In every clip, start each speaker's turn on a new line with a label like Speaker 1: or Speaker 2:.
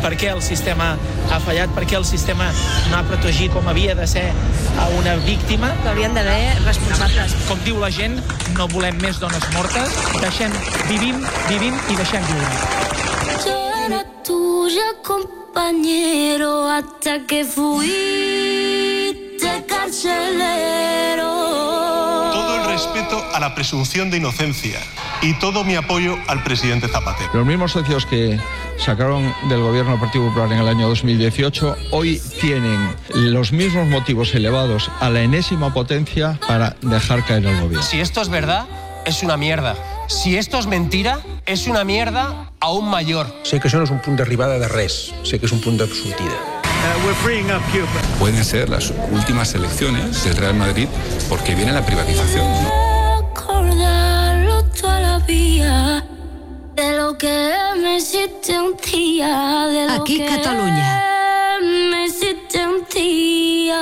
Speaker 1: per què el sistema ha fallat, per què el sistema no ha protegit com havia de ser a una víctima.
Speaker 2: Haurien d'haver responsables.
Speaker 1: Com diu la gent, no volem més dones mortes, vivim i deixem viure.
Speaker 3: Yo era tuya, compañero, hasta que fuiste carcelero.
Speaker 4: Todo el respeto a la presunción de inocencia y todo mi apoyo al presidente Zapatero.
Speaker 5: Los mismos socios que sacaron del gobierno del Partido Popular en el año 2018 hoy tienen los mismos motivos elevados a la enésima potencia para dejar caer al gobierno.
Speaker 6: Si esto es verdad, es una mierda. Si esto es mentira, és una mierda aún mayor.
Speaker 7: Sé que això no és un punt d'arribada de res, sé que és un punt de sortida.
Speaker 8: Pueden ser las últimas elecciones del Real Madrid porque viene la privatización.
Speaker 3: Recordarlo toda la vida, de lo que me hiciste un día, de lo
Speaker 2: Aquí,
Speaker 3: que
Speaker 2: Catalunya.
Speaker 3: me hiciste un día.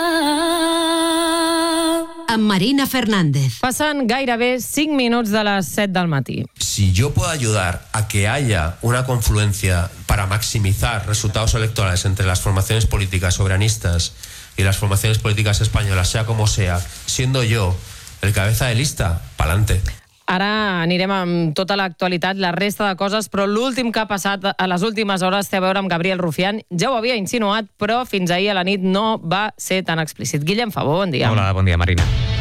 Speaker 2: Amb Marina Fernández.
Speaker 9: Passen gairebé 5 minuts de les 7 del matí.
Speaker 6: Si yo puedo ayudar a que haya una confluencia para maximizar resultados electorales entre las formaciones políticas soberanistas y las formaciones políticas españolas, sea como sea, siendo yo el cabeza de lista, pa'lante.
Speaker 9: Ara anirem amb tota l'actualitat, la resta de coses, però l'últim que ha passat a les últimes hores té a veure amb Gabriel Rufián. Ja ho havia insinuat, però fins ahir a la nit no va ser tan explícit. Guillem Favó, bon dia.
Speaker 10: Hola, bon dia, Marina.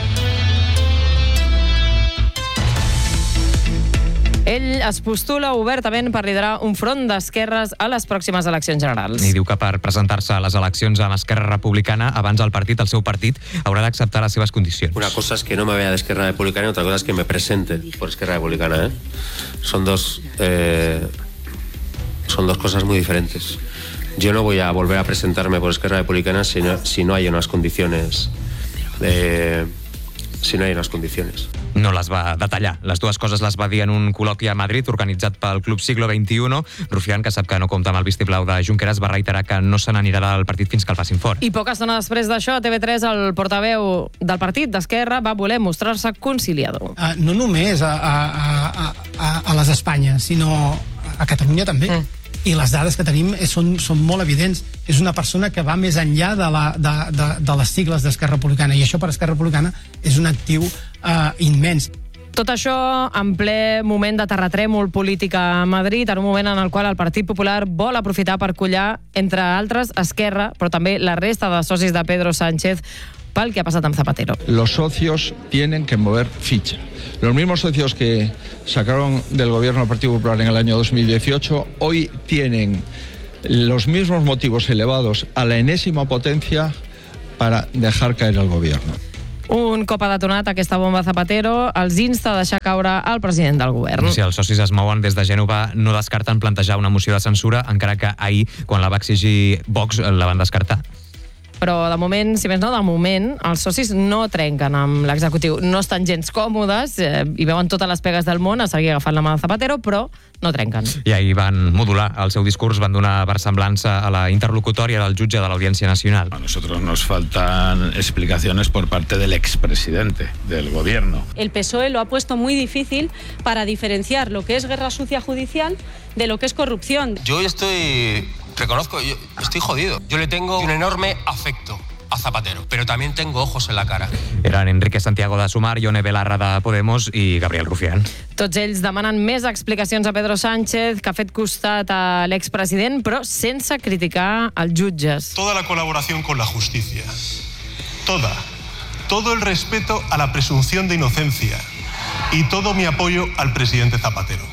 Speaker 9: Ell es postula obertament per liderar un front d'esquerres a les pròximes eleccions generals.
Speaker 10: I diu que per presentar-se a les eleccions amb Esquerra Republicana, abans el seu partit, haurà d'acceptar les seves condicions.
Speaker 6: Una cosa es que no me vea de Esquerra Republicana y otra cosa es que me presente por Esquerra Republicana, ¿eh? Son dos cosas muy diferentes. Yo no voy a volver a presentarme por Esquerra Republicana si no hay unas condiciones.
Speaker 10: No les va detallar. Les dues coses les va dir en un col·loqui a Madrid organitzat pel Club Siglo XXI. Rufián, que sap que no compta amb el vistiplau de Junqueras, va reiterar que no se n'anirà del partit fins que el facin fort.
Speaker 9: I poca estona després d'això, a TV3, el portaveu del partit d'Esquerra va voler mostrar-se conciliador.
Speaker 11: No només a les Espanyes, sinó a Catalunya també. I les dades que tenim són molt evidents. És una persona que va més enllà de les sigles d'Esquerra Republicana, i això per Esquerra Republicana és un actiu immens.
Speaker 9: Tot això en ple moment de terratrèmol polític a Madrid, en un moment en el qual el Partit Popular vol aprofitar per collar, entre altres, Esquerra, però també la resta de socis de Pedro Sánchez, pel que ha passat amb Zapatero.
Speaker 5: Los socios tienen que mover ficha. Los mismos socios que sacaron del gobierno del Partido Popular en el año 2018 hoy tienen los mismos motivos elevados a la enésima potencia para dejar caer al gobierno.
Speaker 9: Un cop ha detonat aquesta bomba Zapatero, els insta a deixar caure el president del govern.
Speaker 10: Si els socis es mouen des de Gènova, no descarten plantejar una moció de censura, encara que ahir, quan la va exigir Vox, la van descartar.
Speaker 9: Però de moment, si més no, de moment, els socis no trenquen amb l'executiu. No estan gens còmodes i veuen totes les pegues del món a seguir agafant la mà de Zapatero, però no trenquen.
Speaker 10: I ahir van modular el seu discurs, van donar versemblança a la interlocutòria del jutge de l'Audiència Nacional.
Speaker 12: A nosotros nos faltan explicaciones por parte del expresidente del gobierno.
Speaker 13: El PSOE lo ha puesto muy difícil para diferenciar lo que es guerra sucia judicial de lo que es corrupción.
Speaker 6: Yo estoy jodido. Yo le tengo un enorme afecto a Zapatero, pero también tengo ojos en la cara.
Speaker 10: Eren Enrique Santiago de Sumar, Ione Belarra de Podemos i Gabriel Rufián.
Speaker 9: Tots ells demanen més explicacions a Pedro Sánchez, que ha fet costat a l'expresident, però sense criticar els jutges.
Speaker 4: Toda la colaboración con la justicia. Todo el respeto a la presunción de inocencia y todo mi apoyo al presidente Zapatero.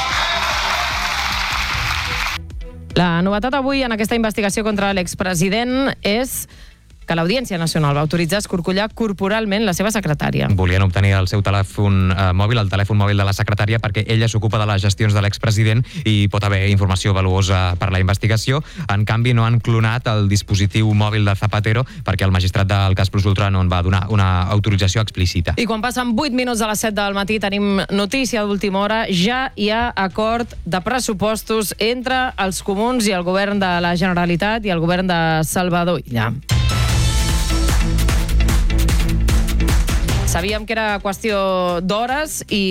Speaker 9: La novetat avui en aquesta investigació contra l'expresident és que l'Audiència Nacional va autoritzar escorcollar corporalment la seva secretària.
Speaker 10: Volien obtenir el seu telèfon mòbil, el telèfon mòbil de la secretària, perquè ella s'ocupa de les gestions de l'expresident i pot haver informació valuosa per la investigació. En canvi, no han clonat el dispositiu mòbil de Zapatero perquè el magistrat del cas Plus Ultra no en va donar una autorització explícita.
Speaker 9: I quan passen 8 minuts a les 7 del matí tenim notícia d'última hora. Ja hi ha acord de pressupostos entre els comuns i el govern de la Generalitat i el govern de Salvador Illa. Sabíem que era qüestió d'hores i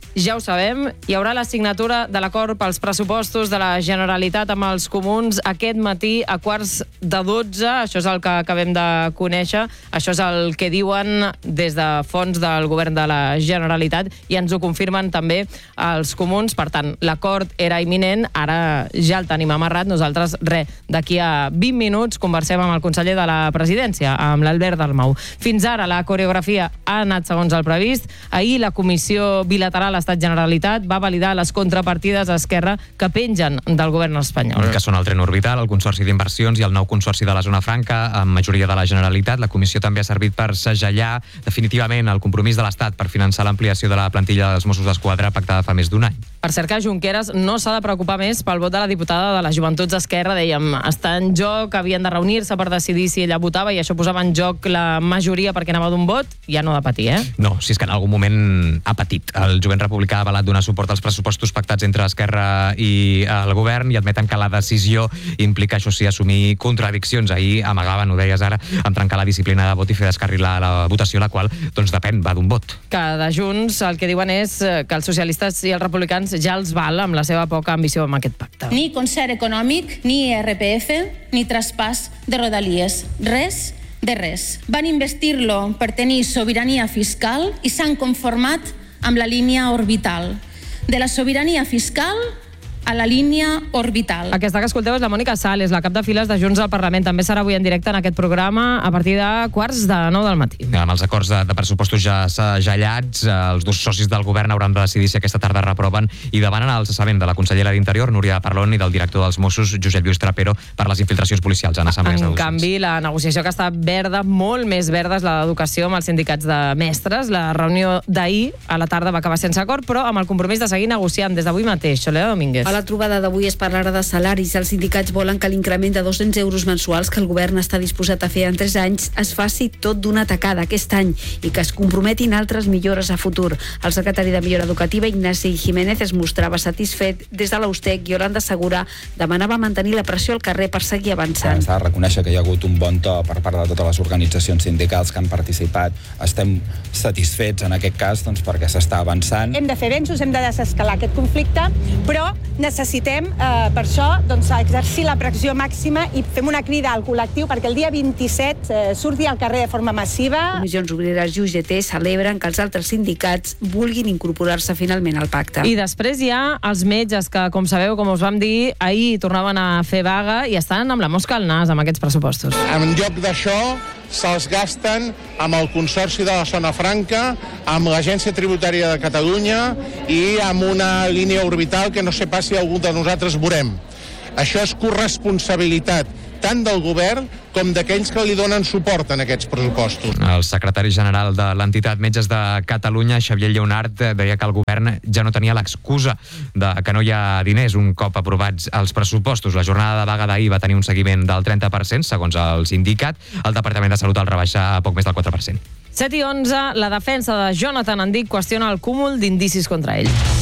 Speaker 9: ja ho sabem, hi haurà la signatura de l'acord pels pressupostos de la Generalitat amb els comuns aquest matí a 11:45. Això és el que acabem de conèixer. Això és el que diuen des de fons del govern de la Generalitat i ens ho confirmen també els comuns. Per tant, l'acord era imminent, ara ja el tenim amarrat. Nosaltres, d'aquí a 20 minuts conversem amb el conseller de la Presidència, amb l'Albert Dalmau. Fins ara la coreografia ha anat segons el previst. Ahir la Comissió Bilateral Estat-Generalitat va validar les contrapartides a Esquerra que pengen del govern espanyol.
Speaker 10: Que són el tren orbital, el Consorci d'Inversions i el nou Consorci de la Zona Franca, amb majoria de la Generalitat. La comissió també ha servit per segellar definitivament el compromís de l'Estat per finançar l'ampliació de la plantilla dels Mossos d'Esquadra pactada fa més d'un any.
Speaker 9: Per cert que Junqueras no s'ha de preocupar més pel vot de la diputada de les Joventuts d'Esquerra. Dèiem, està en joc, havien de reunir-se per decidir si ella votava i això posava en joc la majoria perquè anava d'un vot. Ja no ha de patir,
Speaker 10: No, si és que en algun moment ha patit. El jovent republicà ha avalat donar suport als pressupostos pactats entre Esquerra i el govern i admeten que la decisió implica, això sí, assumir contradiccions. Ahir amagaven, ho deies ara, amb trencar la disciplina de vot i fer descarrilar la votació, la qual, doncs depèn, va d'un vot.
Speaker 9: Que de Junts el que diuen és que els socialistes i els republicans ja els val amb la seva poca ambició amb aquest pacte.
Speaker 14: Ni concert econòmic, ni IRPF, ni traspàs de rodalies. Res de res. Van investir-lo per tenir sobirania fiscal i s'han conformat amb la línia orbital. De la sobirania fiscal a la línia orbital.
Speaker 9: Aquesta que escolteu és la Mònica Sales, la cap de files de Junts al Parlament. També serà avui en directe en aquest programa a partir de 8:45 del matí.
Speaker 10: Amb els acords de pressupostos ja segellats, els dos socis del govern hauran de decidir si aquesta tarda reproven i demanen el cessament de la consellera d'Interior, Núria Parlon, i del director dels Mossos, Josep Lluís Trapero, per les infiltracions policials en assemblees de docents.
Speaker 9: En canvi, la negociació que està verda, molt més verda, és la d'educació amb els sindicats de mestres. La reunió d'ahir a la tarda va acabar sense acord, però amb el compromís de seguir negociant des d'avui mateix. Soledad Domínguez.
Speaker 15: A la trobada d'avui es parlarà de salaris. Els sindicats volen que l'increment de 200 euros mensuals que el govern està disposat a fer en 3 anys es faci tot d'una tacada aquest any i que es comprometin altres millores a futur. El secretari de Millora Educativa, Ignasi Jiménez, es mostrava satisfet. Des de l'Austec, Yolanda Segura demanava mantenir la pressió al carrer per seguir avançant.
Speaker 16: S'ha de reconèixer que hi ha hagut un bon to per part de totes les organitzacions sindicals que han participat. Estem satisfets en aquest cas perquè s'està avançant.
Speaker 17: Hem de fer avenços, hem de desescalar aquest conflicte, però necessitem per això exercir la pressió màxima i fem una crida al col·lectiu perquè el dia 27 surti al carrer de forma massiva.
Speaker 15: Comissions Obreres i UGT celebren que els altres sindicats vulguin incorporar-se finalment al pacte.
Speaker 9: I després hi ha els metges que, com sabeu, com us vam dir, ahir tornaven a fer vaga i estan amb la mosca al nas amb aquests pressupostos.
Speaker 18: En lloc d'això, se'ls gasten amb el Consorci de la Zona Franca, amb l'Agència Tributària de Catalunya i amb una línia orbital que no sé pas si algú de nosaltres veurem. Això és corresponsabilitat tant del govern com d'aquells que li donen suport en aquests pressupostos.
Speaker 10: El secretari general de l'entitat Metges de Catalunya, Xavier Lleonart, deia que el govern ja no tenia l'excusa de que no hi ha diners un cop aprovats els pressupostos. La jornada de vaga d'ahir va tenir un seguiment del 30%, segons el sindicat. El Departament de Salut el rebaixa a poc més del 4%.
Speaker 9: 7:11, la defensa de Jonathan Andic qüestiona el cúmul d'indicis contra ell.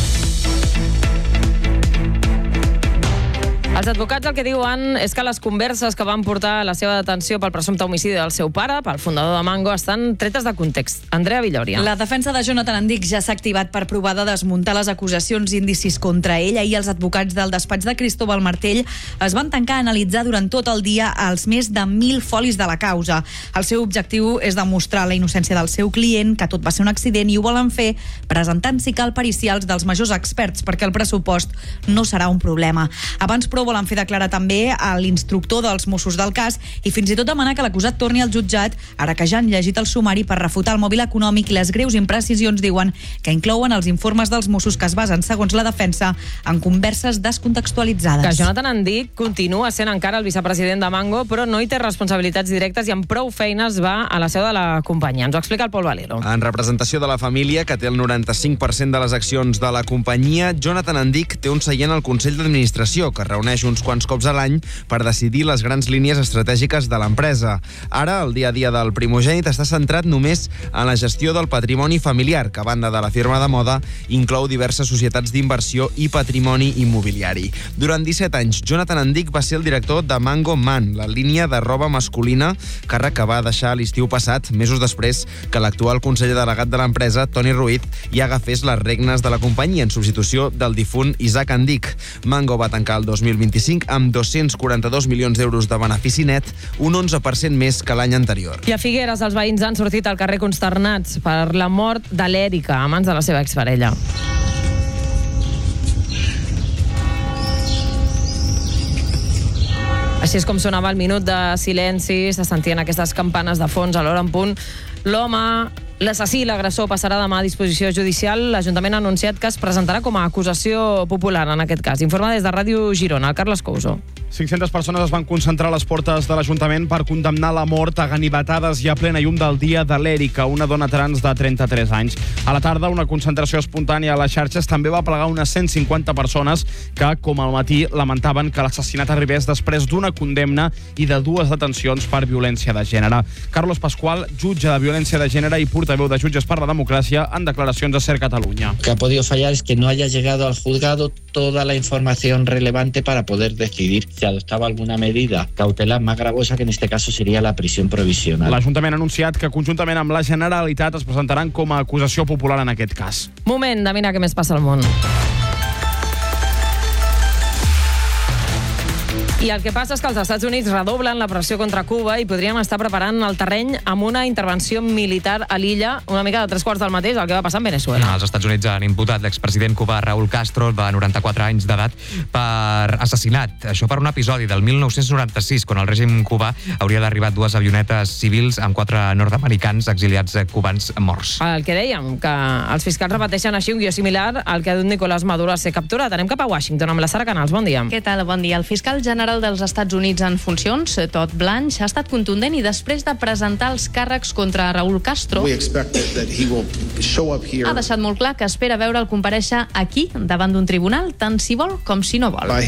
Speaker 9: Els advocats el que diuen és que les converses que van portar a la seva detenció pel presumpte homicidi del seu pare, pel fundador de Mango, estan tretes de context. Andrea Villòria.
Speaker 19: La defensa de Jonathan Andic ja s'ha activat per provar de desmuntar les acusacions i indicis contra ell. Ahir els advocats del despatx de Cristóbal Martell es van tancar a analitzar durant tot el dia els més de 1.000 folis de la causa. El seu objectiu és demostrar la innocència del seu client, que tot va ser un accident, i ho volen fer presentant, si cal, pericials dels majors experts, perquè el pressupost no serà un problema. Abans, però, volen fer declarar també a l'instructor dels Mossos del cas i fins i tot demanar que l'acusat torni al jutjat, ara que ja han llegit el sumari, per refutar el mòbil econòmic i les greus imprecisions, diuen, que inclouen els informes dels Mossos que es basen, segons la defensa, en converses descontextualitzades.
Speaker 9: Que Jonathan Andic continua sent encara el vicepresident de Mango, però no hi té responsabilitats directes i amb prou feines va a la seu de la companyia. Ens ho explica el Pol Valero.
Speaker 20: En representació de la família, que té el 95% de les accions de la companyia, Jonathan Andic té un seient al Consell d'Administració, que reuneix uns quants cops a l'any per decidir les grans línies estratègiques de l'empresa. Ara, el dia a dia del primogènit està centrat només en la gestió del patrimoni familiar, que a banda de la firma de moda inclou diverses societats d'inversió i patrimoni immobiliari. Durant 17 anys, Jonathan Andic va ser el director de Mango Man, la línia de roba masculina, càrrec que va deixar l'estiu passat, mesos després que l'actual conseller delegat de l'empresa, Toni Ruiz, ja agafés les regnes de la companyia en substitució del difunt Isaac Andic. Mango va tancar el 2025 amb 242 milions d'euros de benefici net, un 11% més que l'any anterior.
Speaker 9: I a Figueres, els veïns han sortit al carrer consternats per la mort de l'Èrica a mans de la seva exparella. Així és com sonava el minut de silenci, se sentien aquestes campanes de fons a l'hora en punt. L'home, l'assassí, l'agressor, passarà demà a disposició judicial. L'Ajuntament ha anunciat que es presentarà com a acusació popular en aquest cas. Informa des de Ràdio Girona, el Carles Couso.
Speaker 21: 500 persones es van concentrar a les portes de l'Ajuntament per condemnar la mort a ganivetades i a plena llum del dia de l'Èrica, una dona trans de 33 anys. A la tarda, una concentració espontània a les xarxes també va plegar unes 150 persones que, com al matí, lamentaven que l'assassinat arribés després d'una condemna i de 2 detencions per violència de gènere. Carlos Pascual, jutge de violència de gènere i portaveu de Jutges per la Democràcia, en declaracions a Ser Catalunya.
Speaker 22: Lo que ha podido fallar es que no haya llegado al juzgado toda la información relevante para poder decidir si adoptava alguna medida cautelar más gravosa, que en este caso sería la prisión provisional.
Speaker 21: L'Ajuntament ha anunciat que conjuntament amb la Generalitat es presentaran com a acusació popular en aquest cas.
Speaker 9: Moment de mirar què més passa al món. I el que passa és que els Estats Units redoblen la pressió contra Cuba i podríem estar preparant el terreny amb una intervenció militar a l'illa, una mica de 3/4 del mateix, el que va passar en Venezuela.
Speaker 10: Els Estats Units han imputat l'expresident cubà Raúl Castro, de 94 anys d'edat, per assassinat. Això per un episodi del 1996, quan el règim cubà hauria d'arribar 2 avionetes civils amb 4 nord-americans exiliats cubans morts.
Speaker 9: El que dèiem, que els fiscals repeteixen així un guió similar al que ha dut Nicolás Maduro a ser capturat. Anem cap a Washington amb la Sara Canals. Bon dia.
Speaker 23: Què tal? Bon dia. El fiscal general dels Estats Units en funcions, Todd Blanche, ha estat contundent i després de presentar els càrrecs contra Raúl Castro, ha deixat molt clar que espera veure'l comparèixer aquí, davant d'un tribunal, tant si vol com si no vol.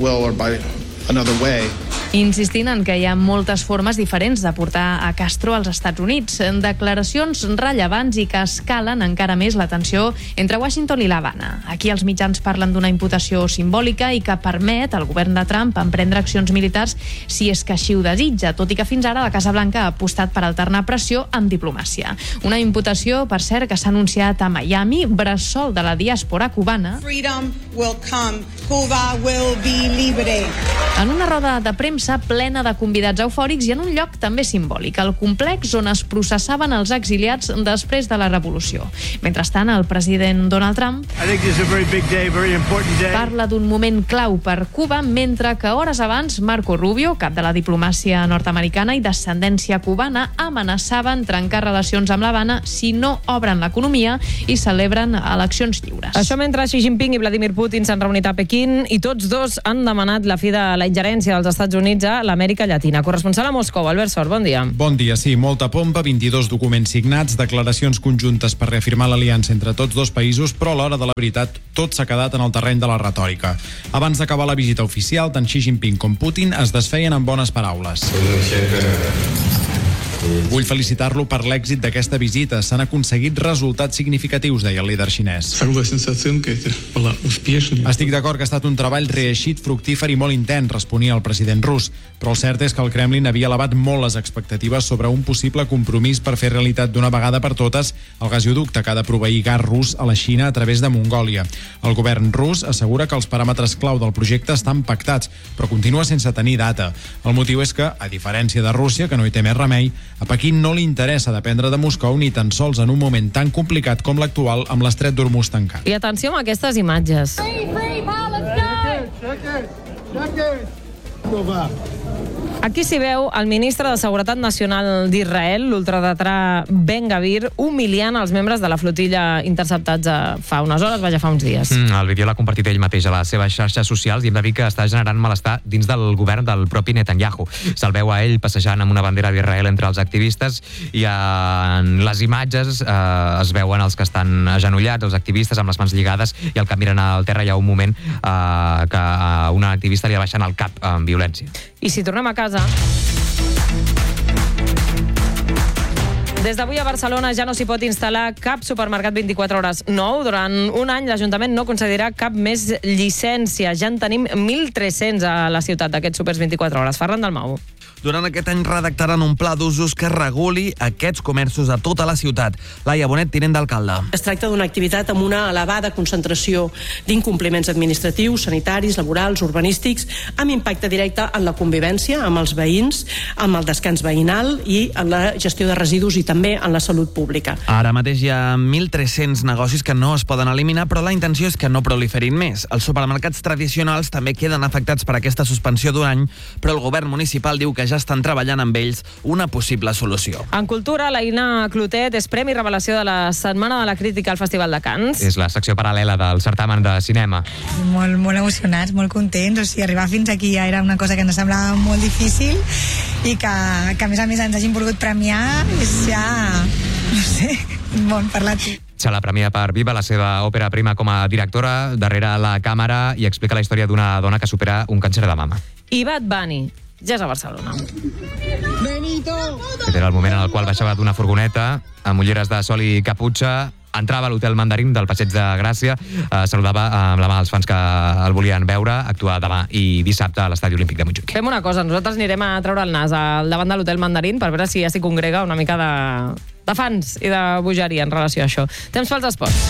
Speaker 23: Insistint en que hi ha moltes formes diferents de portar a Castro als Estats Units. Declaracions rellevants i que escalen encara més la tensió entre Washington i l'Havana. Aquí els mitjans parlen d'una imputació simbòlica i que permet al govern de Trump emprendre accions militars si és que així ho desitja, tot i que fins ara la Casa Blanca ha apostat per alternar pressió amb diplomàcia. Una imputació, per cert, que s'ha anunciat a Miami, bressol de la diàspora cubana.
Speaker 24: Freedom will come. Cuba will be libre.
Speaker 23: En una roda de premsa plena de convidats eufòrics i en un lloc també simbòlic, el complex on es processaven els exiliats després de la revolució. Mentrestant, el president Donald Trump parla d'un moment clau per Cuba, mentre que hores abans Marco Rubio, cap de la diplomàcia nord-americana i d'ascendència cubana, amenaçaven trencar relacions amb l'Havana si no obren l'economia i celebren eleccions lliures.
Speaker 9: Això mentre Xi Jinping i Vladimir Putin s'han reunit a Pequín i tots dos han demanat la fi de la ingerència dels Estats Units a l'Amèrica Llatina. Corresponsal a Moscou, Albert Sort, bon dia.
Speaker 25: Bon dia, sí, molta pompa, 22 documents signats, declaracions conjuntes per reafirmar l'aliança entre tots dos països, però a l'hora de la veritat tot s'ha quedat en el terreny de la retòrica. Abans d'acabar la visita oficial, tant Xi Jinping com Putin es desfeien amb bones paraules. Vull felicitar-lo per l'èxit d'aquesta visita. S'han aconseguit resultats significatius, deia el líder xinès. Estic d'acord que ha estat un treball reeixit, fructífer i molt intens, responia el president rus. Però el cert és que el Kremlin havia elevat molt les expectatives sobre un possible compromís per fer realitat d'una vegada per totes el gasoducte que ha de proveir gas rus a la Xina a través de Mongòlia. El govern rus assegura que els paràmetres clau del projecte estan pactats, però continua sense tenir data. El motiu és que, a diferència de Rússia, que no hi té més remei, a Pequín no li interessa dependre de Moscou ni tan sols en un moment tan complicat com l'actual amb l'estret d'Hormuz tancat.
Speaker 9: I atenció amb aquestes imatges. Aquí s'hi veu el ministre de Seguretat Nacional d'Israel, l'ultradretà Ben Gavir, humiliant els membres de la flotilla interceptats fa unes hores, fa uns dies.
Speaker 10: El vídeo l'ha compartit ell mateix a les seves xarxes socials i hem de dir que està generant malestar dins del govern del propi Netanyahu. Se'l veu a ell passejant amb una bandera d'Israel entre els activistes i en les imatges es veuen els que estan agenollats, els activistes amb les mans lligades, i al que miren al terra hi ha un moment que una una activista li abaixant el cap amb violència.
Speaker 9: I si tornem a casa... Des d'avui a Barcelona ja no s'hi pot instal·lar cap supermercat 24 hores nou. Durant un any l'Ajuntament no concedirà cap més llicència. Ja en tenim 1.300 a la ciutat d'aquests supers 24 hores. Ferran Dalmau.
Speaker 1: Durant aquest any redactaran un pla d'usos que reguli aquests comerços a tota la ciutat. Laia Bonet, tinent d'alcalde.
Speaker 2: Es tracta d'una activitat amb una elevada concentració d'incompliments administratius, sanitaris, laborals, urbanístics, amb impacte directe en la convivència amb els veïns, amb el descans veïnal i en la gestió de residus i també en la salut pública.
Speaker 1: Ara mateix hi ha 1.300 negocis que no es poden eliminar, però la intenció és que no proliferin més. Els supermercats tradicionals també queden afectats per aquesta suspensió d'un any, però el govern municipal diu que ja estan treballant amb ells una possible solució.
Speaker 9: En cultura, l'Aina Clotet és Premi Revelació de la Setmana de la Crítica al Festival de Cannes.
Speaker 10: És la secció paral·lela del certamen de cinema.
Speaker 3: Molt emocionats, molt contents. O sigui, arribar fins aquí ja era una cosa que ens semblava molt difícil i que a més ens hagin volgut premiar és ja, no sé, bon parlat.
Speaker 10: Se la premia per Viva, la seva òpera prima com a directora, darrere la càmera, i explica la història d'una dona que supera un càncer de mama.
Speaker 9: I Bad Bunny ja és a Barcelona.
Speaker 10: Aquest era el moment en el qual baixava d'una furgoneta amb ulleres de sol i caputxa, entrava a l'hotel Mandarín del Passeig de Gràcia, saludava amb la mà els fans que el volien veure, actuar demà i dissabte a l'Estadi Olímpic de Montjuïc.
Speaker 9: Fem una cosa, nosaltres anirem a treure el nas al davant de l'hotel Mandarín per veure si ja s'hi congrega una mica de fans i de bogeria en relació a això. Temps pels esports.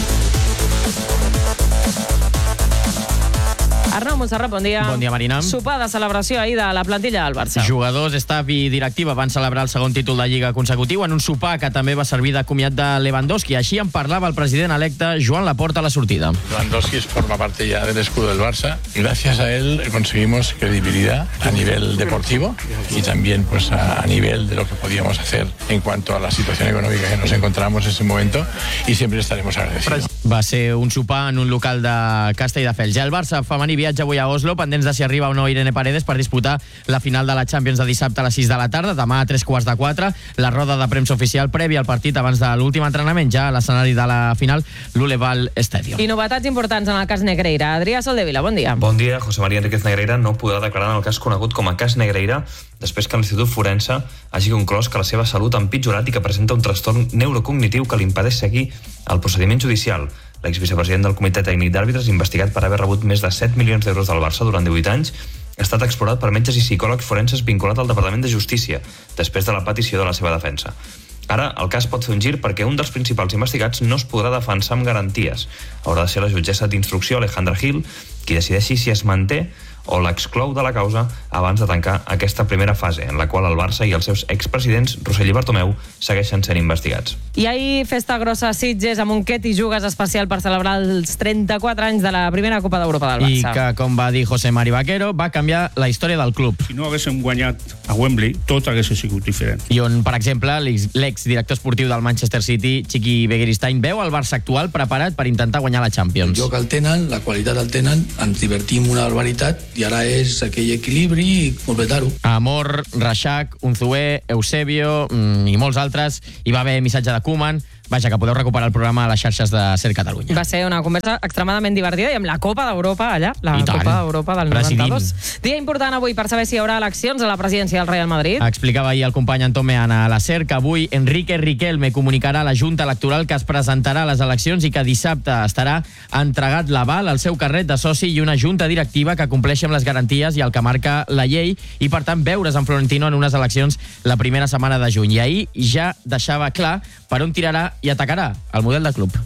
Speaker 9: Arnau Montserrat, bon dia.
Speaker 7: Bon dia, Marina.
Speaker 9: Sopar de celebració ahir de la plantilla del Barça.
Speaker 7: Jugadors, staff i directiva van celebrar el segon títol de Lliga consecutiu en un sopar que també va servir de comiat de Lewandowski. Així en parlava el president electe Joan Laporta a la sortida.
Speaker 12: Lewandowski forma parte ya del escudo del Barça y gracias a él conseguimos credibilidad a nivel deportivo y también pues a nivel de lo que podíamos hacer en cuanto a la situación económica que nos encontramos en ese momento y siempre estaremos agradecidos.
Speaker 7: Va ser un sopar en un local de Castelldefels. Ja el Barça femení viatja avui a Oslo, pendents de si arriba o no Irene Paredes per disputar la final de la Champions de dissabte a les 6 de la tarda, demà a 3:15, la roda de premsa oficial prèvia al partit abans de l'últim entrenament, ja a l'escenari de la final, l'Uleval Stadium.
Speaker 9: I novetats importants en el cas Negreira. Adrià Soldevila, bon dia.
Speaker 8: Bon dia. José María Enríquez Negreira no podrà declarar en el cas conegut com a cas Negreira després que l'Institut Forense hagi conclòs que la seva salut ha empitjorat i que presenta un trastorn neurocognitiu que li impedeix seguir el procediment judicial. L'exvicepresident del Comitè Tècnic d'Àrbitres, investigat per haver rebut més de 7 milions d'euros del Barça durant 18 anys, ha estat explorat per metges i psicòlegs forenses vinculat al Departament de Justícia, després de la petició de la seva defensa. Ara, el cas pot fer un gir perquè un dels principals investigats no es podrà defensar amb garanties. Haurà de ser la jutgessa d'instrucció, Alejandra Gil, qui decideixi si es manté o l'exclou de la causa abans de tancar aquesta primera fase, en la qual el Barça i els seus expresidents, Rossell i Bartomeu, segueixen sent investigats.
Speaker 9: I ahir, festa grossa a Sitges, amb un Quet i Jugues especial per celebrar els 34 anys de la primera Copa d'Europa del Barça.
Speaker 7: I que, com va dir José Mari Vaquero, va canviar la història del club.
Speaker 26: Si no haguéssim guanyat a Wembley, tot hagués sigut diferent.
Speaker 7: I on, per exemple, l'exdirector esportiu del Manchester City, Chiqui Begiristain, veu el Barça actual preparat per intentar guanyar la Champions.
Speaker 27: El joc el tenen, la qualitat el tenen, ens divertim una barbaritat i ara és aquell equilibri i completar-ho.
Speaker 7: Amor, Reixac, Unzué, Eusebio i molts altres. Hi va haver missatge de Koeman. Vaja, que podeu recuperar el programa a les xarxes de Ser Catalunya.
Speaker 9: Va ser una conversa extremadament divertida i amb la Copa d'Europa allà, la Copa d'Europa del 92. Dia important avui per saber si hi haurà eleccions a la presidència del Real Madrid.
Speaker 7: Explicava ahir el company Anton Meana a la Ser que avui Enrique Riquelme comunicarà a la Junta Electoral que es presentarà a les eleccions i que dissabte estarà entregat l'aval, el seu carnet de soci i una junta directiva que compleixi amb les garanties i el que marca la llei i, per tant, veure's en Florentino en unes eleccions la primera setmana de juny. I ahir ja deixava clar per on tirarà y atacará al modelo del club.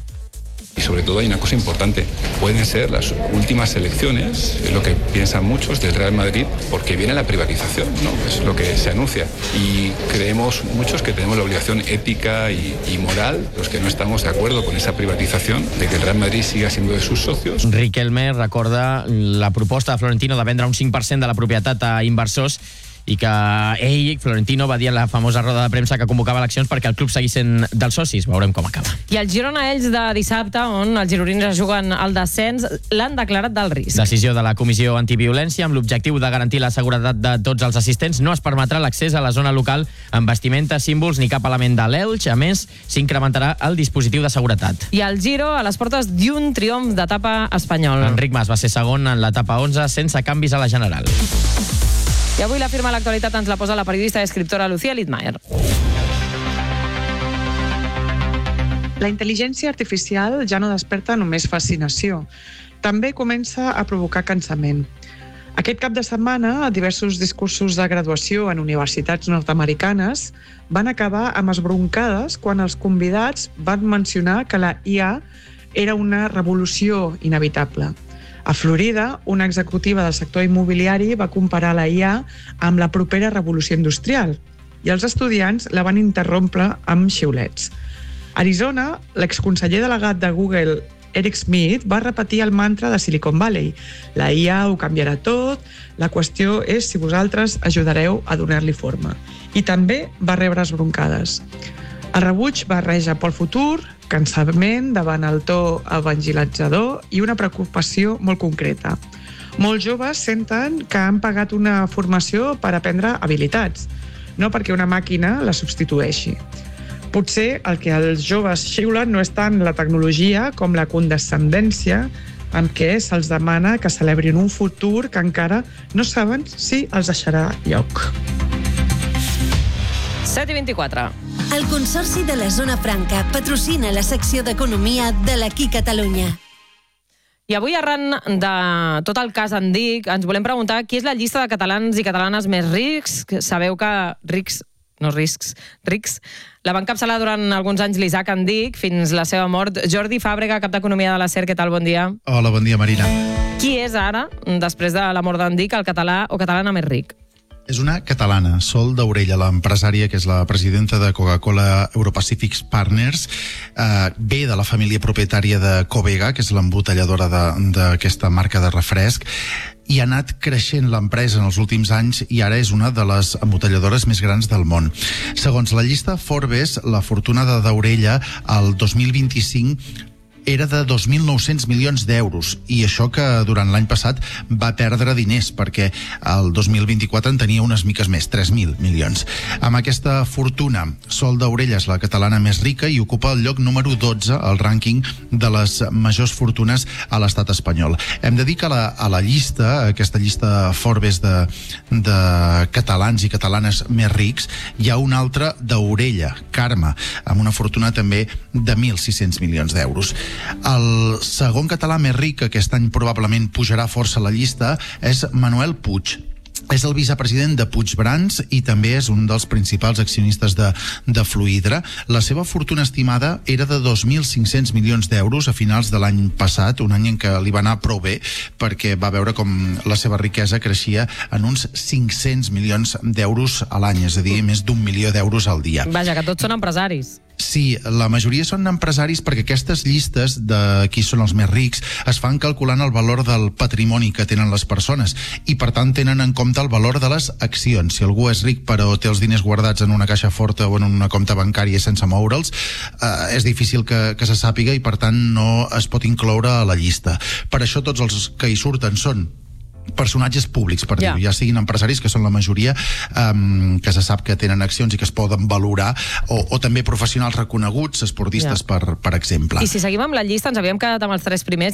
Speaker 28: Y sobre todo hay una cosa importante, pueden ser las últimas elecciones, es lo que piensan muchos del Real Madrid, porque viene la privatización, ¿no? Es lo que se anuncia. Y creemos muchos que tenemos la obligación ética y moral, los que no estamos de acuerdo con esa privatización, de que el Real Madrid siga siendo de sus socios.
Speaker 7: Riquelme recorda la proposta de Florentino de vendre un 5% de la propietat a inversors i que ell, Florentino, va dir a la famosa roda de premsa que convocava eleccions perquè el club seguís sent dels socis. Veurem com acaba.
Speaker 9: I el Girona-Elx de dissabte, on els gironins es juguen al descens, l'han declarat del risc.
Speaker 7: Decisió de la Comissió Antiviolència amb l'objectiu de garantir la seguretat de tots els assistents. No es permetrà l'accés a la zona local amb vestimenta, símbols ni cap element de l'Elx. A més, s'incrementarà el dispositiu de seguretat.
Speaker 9: I el Giro a les portes d'un triomf d'etapa espanyol.
Speaker 7: Enric Mas va ser segon en l'etapa 11 sense canvis a la general.
Speaker 9: I avui la firma a l'actualitat ens la posa la periodista i escriptora Lucía Littmayer.
Speaker 4: La intel·ligència artificial ja no desperta només fascinació. També comença a provocar cansament. Aquest cap de setmana, diversos discursos de graduació en universitats nord-americanes van acabar amb esbroncades quan els convidats van mencionar que la IA era una revolució inevitable. A Florida, una executiva del sector immobiliari va comparar la IA amb la propera revolució industrial i els estudiants la van interrompre amb xiulets. A Arizona, l'exconseller delegat de Google, Eric Schmidt, va repetir el mantra de Silicon Valley. La IA ho canviarà tot, la qüestió és si vosaltres ajudareu a donar-li forma. I també va rebre esbroncades. El rebuig barreja pel futur, cansament davant el to evangelitzador i una preocupació molt concreta. Molts joves senten que han pagat una formació per aprendre habilitats, no perquè una màquina la substitueixi. Potser el que els joves xiulen no és tant la tecnologia com la condescendència amb què se'ls demana que celebrin un futur que encara no saben si els deixarà lloc.
Speaker 9: 7:24.
Speaker 5: El Consorci de la Zona Franca patrocina la secció d'Economia de l'Aquí Catalunya.
Speaker 9: I avui, arran de tot el cas Andic, ens volem preguntar qui és la llista de catalans i catalanes més rics. Sabeu que rics la va encapçalar durant alguns anys l'Isaac Andic, fins la seva mort. Jordi Fàbrega, cap d'Economia de la SER, què tal? Bon dia.
Speaker 6: Hola, bon dia, Marina.
Speaker 9: Qui és ara, després de la mort d'Andic, el català o catalana més ric?
Speaker 6: És una catalana, Sol Daurella, l'empresària que és la presidenta de Coca-Cola Europacific Partners, ve de la família propietària de Covega, que és l'embotelladora d'aquesta marca de refresc, i ha anat creixent l'empresa en els últims anys i ara és una de les embotelladores més grans del món. Segons la llista Forbes, la fortuna de Daurella al 2025 era de 2.900 milions d'euros, i això que durant l'any passat va perdre diners, perquè el 2024 en tenia unes miques més, 3.000 milions. Amb aquesta fortuna, Sol Daurella és la catalana més rica i ocupa el lloc número 12 al rànquing de les majors fortunes a l'estat espanyol. Hem de dir que a la llista, aquesta llista Forbes de catalans i catalanes més rics, hi ha una altra Daurella, Carme, amb una fortuna també de 1.600 milions d'euros. El segon català més ric, que aquest any probablement pujarà força a la llista, és Manuel Puig. És el vicepresident de Puigbrans i també és un dels principals accionistes de Fluidra. La seva fortuna estimada era de 2.500 milions d'euros a finals de l'any passat, un any en què li va anar prou bé, perquè va veure com la seva riquesa creixia en uns 500 milions d'euros a l'any, és a dir, més d'1 milió d'euros al dia.
Speaker 9: Vaja, que tots són empresaris.
Speaker 6: Sí, la majoria són empresaris perquè aquestes llistes de qui són els més rics es fan calculant el valor del patrimoni que tenen les persones i, per tant, tenen en compte el valor de les accions. Si algú és ric però té els diners guardats en una caixa forta o en una compta bancària sense moure'ls, és difícil que se sàpiga i, per tant, no es pot incloure a la llista. Per això tots els que hi surten són personatges públics, per dir-ho, ja siguin empresaris, que són la majoria, que se sap que tenen accions i que es poden valorar, o també professionals reconeguts, esportistes, per exemple.
Speaker 9: I si seguim amb la llista, ens havíem quedat amb els tres primers,